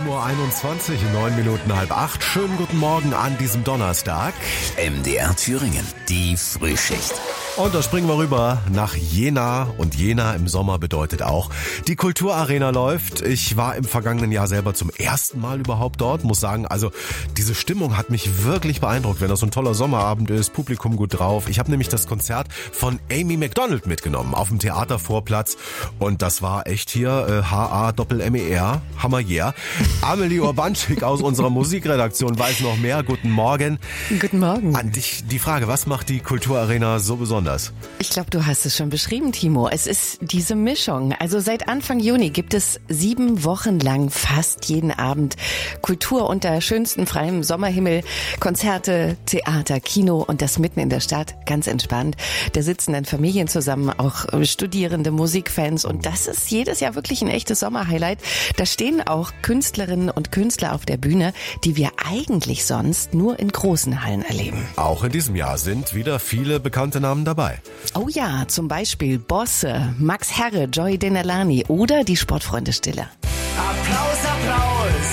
7:21 Uhr, 9 Minuten 7:30. Schönen guten Morgen an diesem Donnerstag. MDR Thüringen, die Frühschicht. Und da springen wir rüber nach Jena. Und Jena im Sommer bedeutet auch, die Kulturarena läuft. Ich war im vergangenen Jahr selber zum ersten Mal überhaupt dort. Muss sagen, also diese Stimmung hat mich wirklich beeindruckt, wenn das so ein toller Sommerabend ist, Publikum gut drauf. Ich habe nämlich das Konzert von Amy Macdonald mitgenommen auf dem Theatervorplatz. Und das war echt hier H-A-Doppel-M-E-R, Hammer yeah. Amelie Urbanschik aus unserer Musikredaktion weiß noch mehr. Guten Morgen. Guten Morgen. An dich die Frage, was macht die Kulturarena so besonders? Ich glaube, du hast es schon beschrieben, Timo. Es ist diese Mischung. Also seit Anfang Juni gibt es 7 Wochen lang fast jeden Abend Kultur unter schönstem freiem Sommerhimmel, Konzerte, Theater, Kino und das mitten in der Stadt, ganz entspannt. Da sitzen dann Familien zusammen, auch Studierende, Musikfans und das ist jedes Jahr wirklich ein echtes Sommerhighlight. Da stehen auch Künstlerinnen und Künstler auf der Bühne, die wir eigentlich sonst nur in großen Hallen erleben. Auch in diesem Jahr sind wieder viele bekannte Namen dabei. Oh ja, zum Beispiel Bosse, Max Herre, Joy Denelani oder die Sportfreunde Stiller. Applaus, Applaus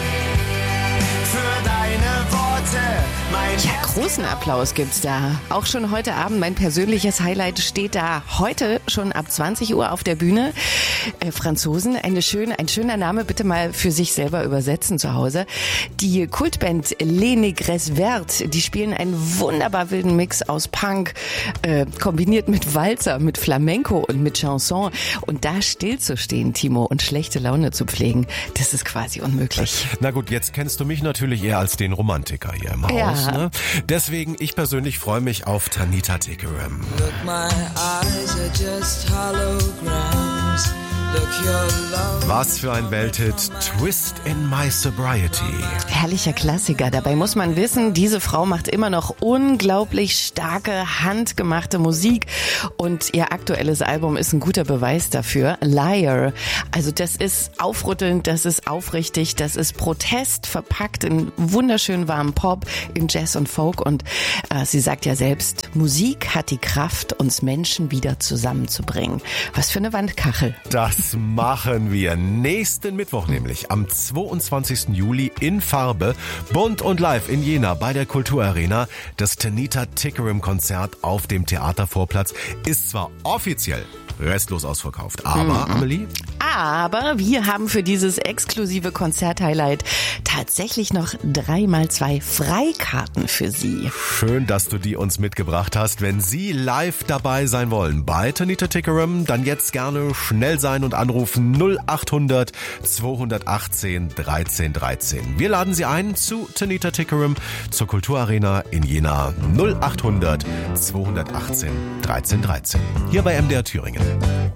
für deine Worte, mein Ja, großen Applaus gibt's da. Auch schon heute Abend, mein persönliches Highlight steht da heute schon ab 20 Uhr auf der Bühne. Franzosen, ein schöner Name, bitte mal für sich selber übersetzen zu Hause. Die Kultband Les Négresses Vertes, die spielen einen wunderbar wilden Mix aus Punk, kombiniert mit Walzer, mit Flamenco und mit Chanson. Und da stillzustehen, Timo, und schlechte Laune zu pflegen, das ist quasi unmöglich. Na gut, jetzt kennst du mich natürlich eher als den Romantiker hier im Haus. Ja. Ne? Deswegen, ich persönlich freue mich auf Tanita Tikaram. Look, my eyes are just holograms. Look, your love. Was für ein Welthit, Twist in My Sobriety. Herrlicher Klassiker. Dabei muss man wissen, diese Frau macht immer noch unglaublich starke, handgemachte Musik. Und ihr aktuelles Album ist ein guter Beweis dafür. Liar. Also das ist aufrüttelnd, das ist aufrichtig, das ist Protest, verpackt in wunderschön warmen Pop, in Jazz und Folk. Und sie sagt ja selbst, Musik hat die Kraft, uns Menschen wieder zusammenzubringen. Was für eine Wandkachel. Das machen wir nächsten Mittwoch nämlich, am 22. Juli in Farbe, bunt und live in Jena bei der Kulturarena. Das Tanita Tikaram Konzert auf dem Theatervorplatz ist zwar offiziell restlos ausverkauft, aber Amelie? Aber wir haben für dieses exklusive Konzerthighlight tatsächlich noch 3x2 Freikarten für Sie. Schön, dass du die uns mitgebracht hast. Wenn Sie live dabei sein wollen bei Tanita Tikaram, dann jetzt gerne schnell sein und anrufen 0800 218 13 13. Wir laden Sie ein zu Tanita Tikaram zur Kulturarena in Jena 0800 218 13 13. Hier bei MDR Thüringen.